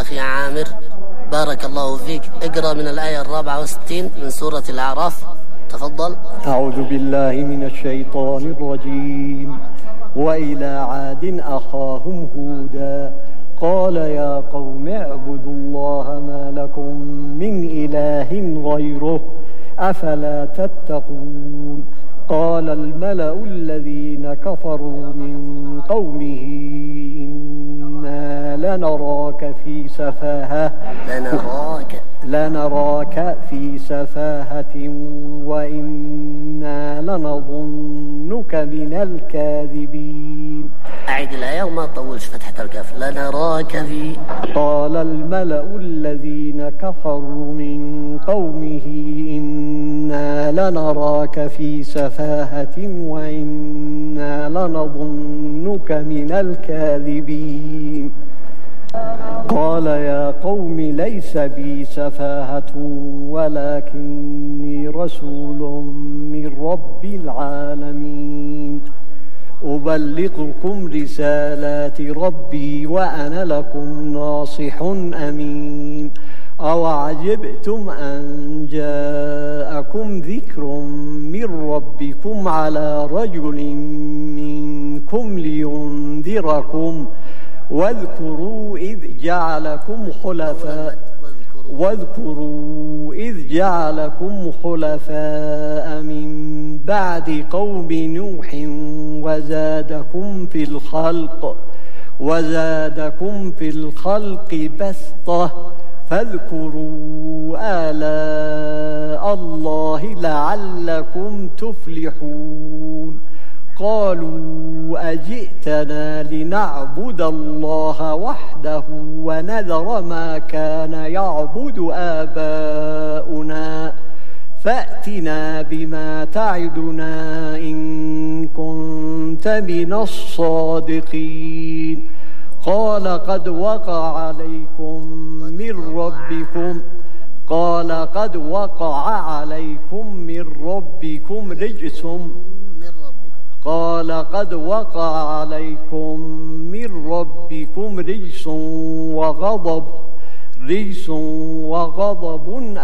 أخي عامر، بارك الله فيك. اقرأ من الآية 64 من سورة الأعراف، تفضل. أعوذ بالله من الشيطان الرجيم. وإلى عاد أخاهم هودا قال يا قوم اعبدوا الله ما لكم من إله غيره أفلا تتقون. قال الملأ الذين كفروا من قومه إنا لنراك في سفاهة وإنا لنظنك من الكاذبين. أعيد الآية وما تطولش فتحة الكاف. لنراك في. قال الملأ الذين كفروا من قومه إنا لنراك في سفاهة وإنا لنظنك من الكاذبين. قال يا قوم ليس بي سفاهة ولكني رسول من رب العالمين أبلغكم رسالات ربي وأنا لكم ناصح أمين. أوعجبتم أن جاءكم ذكر من ربكم على رجل منكم لينذركم واذكروا إذ جعلكم خلفاء من بعد قوم نوح وزادكم في الخلق بسطة فاذكروا آلاء الله لعلكم تفلحون. قالوا أجئتنا لنعبد الله وحده ونذر ما كان يعبد آباؤنا فأتنا بما تعدنا إن كنت من الصادقين. قال قد وقع عليكم من ربكم رجس وغضب